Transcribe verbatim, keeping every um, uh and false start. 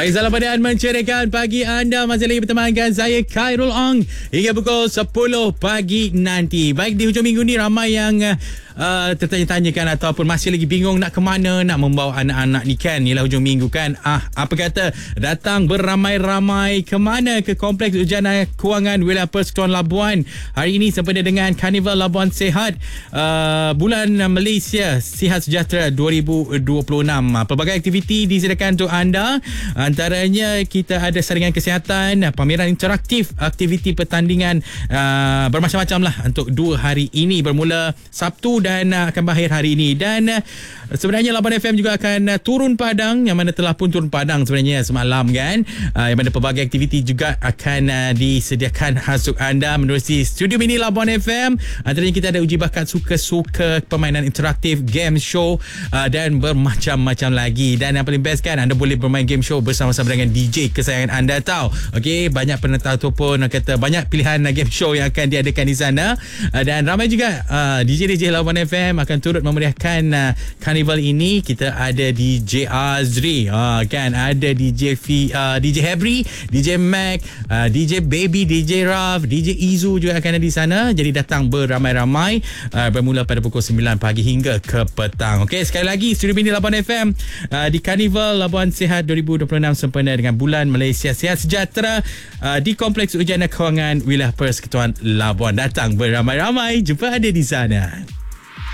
Salam pada mencerahkan pagi anda. Masih lagi bertemankan saya Khairul Ong hingga pukul sepuluh pagi nanti. Baik, di hujung minggu ni ramai yang uh, tertanya-tanyakan ataupun masih lagi bingung nak ke mana nak membawa anak-anak ni kan. Inilah hujung minggu kan. Ah, apa kata datang beramai-ramai ke mana? Ke Kompleks Ujian Kewangan Wilayah Persekutuan Labuan. Hari ini sempena dengan Karnival Labuan Sihat uh, Bulan Malaysia Sihat Sejahtera dua ribu dua puluh enam. Pelbagai aktiviti disediakan untuk anda. Antaranya kita ada saringan kesihatan, pameran interaktif, aktiviti pertandingan uh, bermacam-macam lah untuk dua hari ini bermula Sabtu dan uh, akan berakhir hari ini. Dan uh, sebenarnya Labuan F M juga akan uh, turun padang, yang mana telah pun turun padang sebenarnya semalam kan, uh, yang mana pelbagai aktiviti juga akan uh, disediakan untuk anda menerusi Studio Mini Labuan F M. Antaranya kita ada uji bakat suka-suka, permainan interaktif, game show uh, dan bermacam-macam lagi. Dan yang paling best kan, anda boleh bermain game show bersama-sama dengan D J kesayangan anda tahu. Okey, banyak penentang ataupun kata banyak pilihan game show yang akan diadakan di sana. Uh, dan ramai juga uh, D J D J Labuan F M akan turut memeriahkan uh, karnival ini. Kita ada D J Azri, uh, kan, ada D J V, uh, D J Hebri, D J Mac, uh, D J Baby, D J Raf, D J Izu juga akan ada di sana. Jadi datang beramai-ramai uh, bermula pada pukul sembilan pagi hingga ke petang. Okey, sekali lagi Studio Mini Labuan F M uh, di Karnival Labuan Sihat dua ribu dua puluh enam sempena dengan Bulan Malaysia Sihat Sejahtera uh, di Kompleks Ujian Kewangan Wilayah Persekutuan Labuan. Datang beramai-ramai, jumpa ada di sana.